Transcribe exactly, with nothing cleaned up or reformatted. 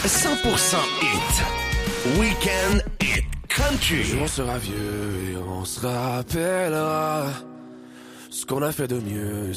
cent pour cent hit. Weekend hit country. On sera vieux et on se rappellera ce qu'on a fait de mieux.